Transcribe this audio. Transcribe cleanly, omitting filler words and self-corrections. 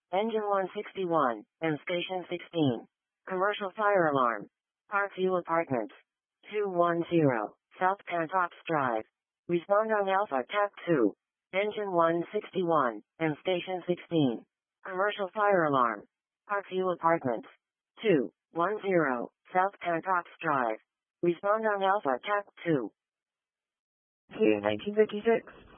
Engine 161, and Station 16. Commercial fire alarm. Parkview Apartments. 210, South Pantops Drive. Respond on Alpha TAC 2. Engine 161, and Station 16. Commercial fire alarm. Parkview Apartments. 210, South Pantops Drive. Respond on Alpha TAC 2. To 1956.